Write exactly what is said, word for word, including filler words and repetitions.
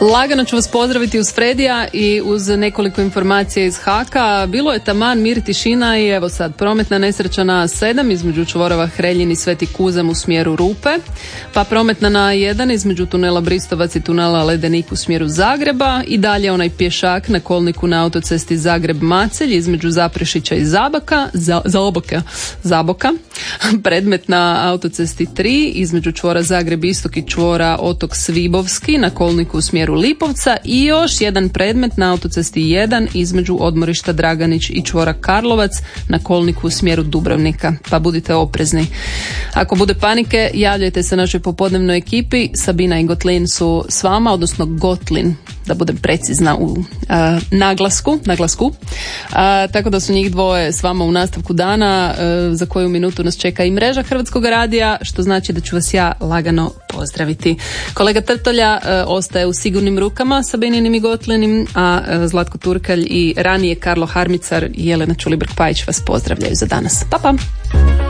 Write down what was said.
Lagano ću vas pozdraviti uz Fredija i uz nekoliko informacija iz Haka. Bilo je taman, mir, tišina i evo sad prometna nesreća na A sedam između čvorova Hreljin i Sveti Kuzam u smjeru Rupe, pa prometna na A jedan između tunela Bristovac i tunela Ledenik u smjeru Zagreba i dalje onaj pješak na kolniku na autocesti Zagreb-Macelj između Zaprešića i Zabaka, za, Zaoboka, Zaboka. Predmet na autocesti tri između čvora Zagreb-Istok i čvora Otok Svibovski na kolniku u smjeru Lipovca i još jedan predmet na autocesti jedan između odmorišta Draganić i čvora Karlovac na kolniku u smjeru Dubrovnika, pa budite oprezni. Ako bude panike, javljajte se našoj popodnevnoj ekipi. Sabina i Gotlin su s vama, odnosno Gotlin, da budem precizna u uh, naglasku, naglasku. Uh, tako da su njih dvoje s vama u nastavku dana, uh, za koju minutu nas čeka i mreža Hrvatskog radija, što znači da ću vas ja lagano pozdraviti. Kolega Trtolja uh, ostaje u sigurnim rukama Sabininim i Gotlinim, a uh, Zlatko Turkalj i ranije Karlo Harmicar i Jelena Čulibrk-Pajić vas pozdravljaju za danas. Pa pa!